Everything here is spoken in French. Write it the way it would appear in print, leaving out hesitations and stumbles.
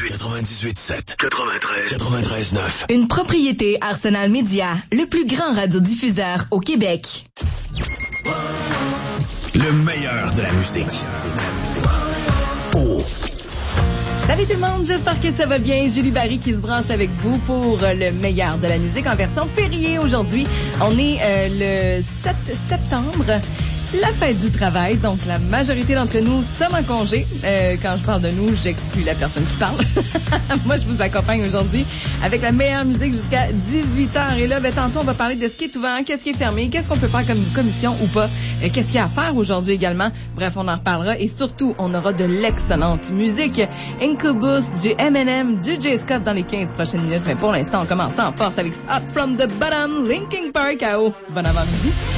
98.7. 93.9. Une propriété Arsenal Média, le plus grand radiodiffuseur au Québec. Le meilleur de la musique. Oh. Salut tout le monde, j'espère que ça va bien. Julie Barry qui se branche avec vous pour le meilleur de la musique en version fériée aujourd'hui. On est le 7 septembre. La fête du travail, donc la majorité d'entre nous sommes en congé. Quand je parle de nous, j'exclus la personne qui parle. Moi, je vous accompagne aujourd'hui avec la meilleure musique jusqu'à 18h. Et là, tantôt, on va parler de ce qui est ouvert, qu'est-ce qui est fermé, qu'est-ce qu'on peut faire comme commission ou pas, qu'est-ce qu'il y a à faire aujourd'hui également. Bref, on en reparlera et surtout, on aura de l'excellente musique. Incubus, du Eminem, du J. Scott dans les 15 prochaines minutes. Mais pour l'instant, on commence en force avec Up From The Bottom, Linkin Park à haut. Bon avant-midi.